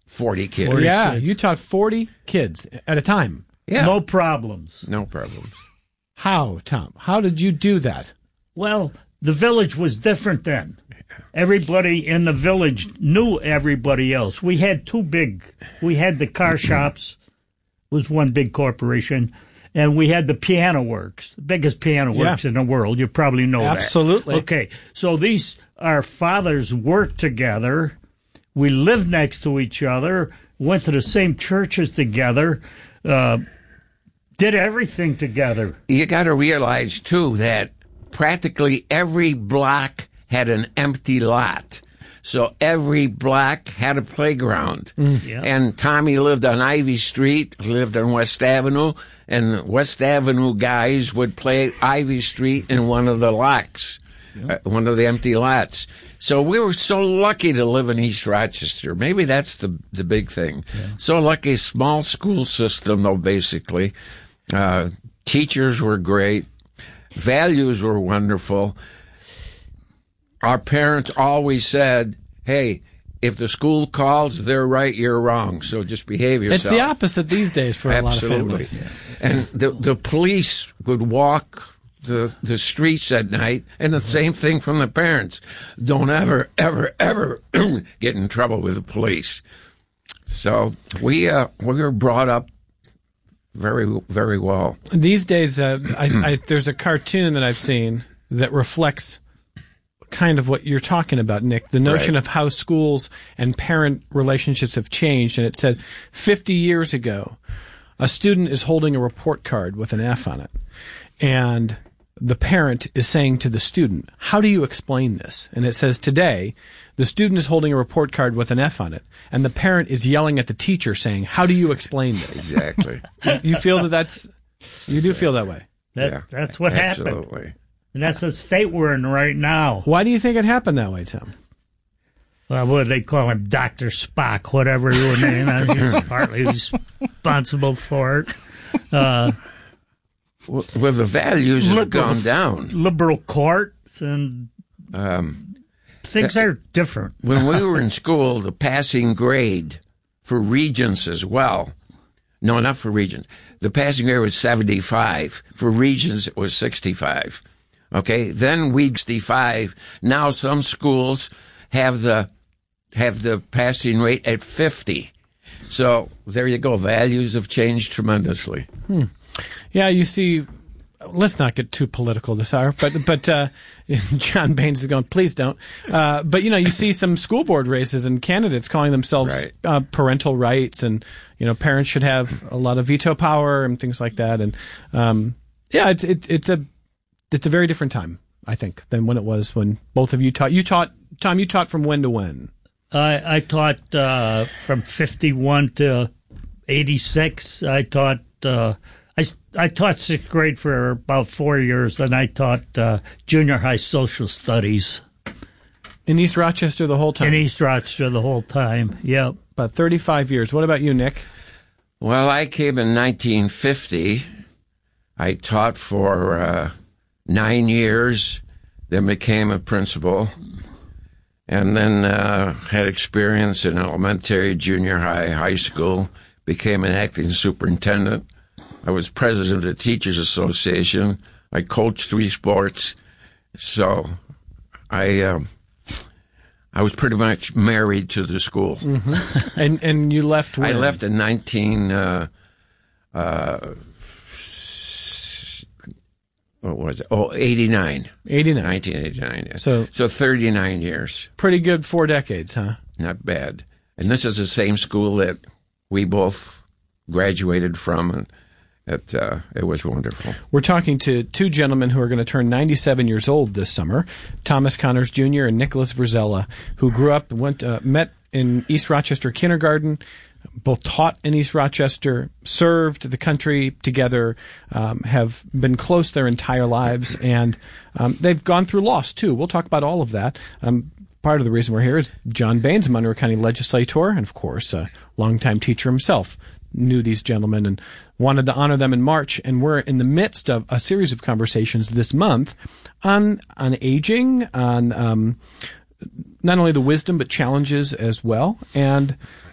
40 kids. 40 Yeah, kids. you taught 40 kids at a time. Yeah. No problems. No problems. How, Tom? How did you do that? Well, the village was different then. Everybody in the village knew everybody else. We had the car shops, was one big corporation, and we had the piano works, the biggest piano works in the world. You probably know Absolutely. that. Okay, so our fathers worked together. We lived next to each other, went to the same churches together, did everything together. You got to realize, too, that practically every block had an empty lot. So every block had a playground. Yeah. And Tommy lived on Ivy Street, lived on West Avenue, and West Avenue guys would play Ivy Street in one of the lots, one of the empty lots. So we were so lucky to live in East Rochester. Maybe that's the big thing. Yeah. So lucky, small school system, though, basically. Teachers were great. Values were wonderful. Our parents always said, hey, if the school calls, they're right, you're wrong, so just behave yourself. It's the opposite these days for a lot of families. Yeah. And the police would walk the streets at night, and the same thing from the parents. Don't ever, ever, ever get in trouble with the police. So we were brought up very, very well. These days, there's a cartoon that I've seen that reflects kind of what you're talking about, Nick, the notion of how schools and parent relationships have changed. And it said 50 years ago, a student is holding a report card with an F on it. And the parent is saying to the student, how do you explain this? And it says today, the student is holding a report card with an F on it. And the parent is yelling at the teacher saying, how do you explain this? Exactly. You feel you do feel that way. That's what happened. Absolutely. And that's the state we're in right now. Why do you think it happened that way, Tom? Well, what do they call him? Dr. Spock, whatever your name is. He's partly responsible for it. Well, the values have gone down. Liberal courts and things are different. When we were in school, the passing grade for regents as well. No, not for regents. The passing grade was 75. For regents, it was 65. Okay, then we 65. Now some schools have the passing rate at 50. So there you go. Values have changed tremendously. Yeah, you see. Let's not get too political this hour, but John Baines is going, please don't. But you see some school board races and candidates calling themselves parental rights, and parents should have a lot of veto power and things like that. And it's a very different time, I think, than when it was when both of you taught. Tom, you taught from when to when? I taught from 51 to 86. I taught I taught sixth grade for about 4 years, and I taught junior high social studies. In East Rochester the whole time? In East Rochester the whole time, yep. About 35 years. What about you, Nick? Well, I came in 1950. I taught for 9 years, then became a principal, and then had experience in elementary, junior high, high school, became an acting superintendent. I was president of the Teachers Association. I coached 3 sports. So I was pretty much married to the school. Mm-hmm. And you left when? I left in 89. '89. 1989, yeah. So 39 years. Pretty good 4 decades, huh? Not bad. And this is the same school that we both graduated from, and it was wonderful. We're talking to 2 gentlemen who are going to turn 97 years old this summer, Thomas Connors Jr. and Nicholas Verzella, who grew up, met in East Rochester kindergarten, both taught in East Rochester, served the country together, have been close their entire lives, and they've gone through loss, too. We'll talk about all of that. Part of the reason we're here is John Baines, Monroe County legislator, and, of course, a longtime teacher himself, knew these gentlemen and wanted to honor them in March. And we're in the midst of a series of conversations this month on aging, on not only the wisdom but challenges as well. And